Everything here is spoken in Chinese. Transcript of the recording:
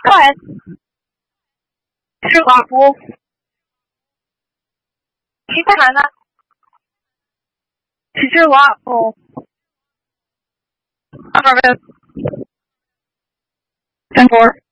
Go ahead. 是寡妇。你在哪呢？是只寡妇。2 minutes. 10-4.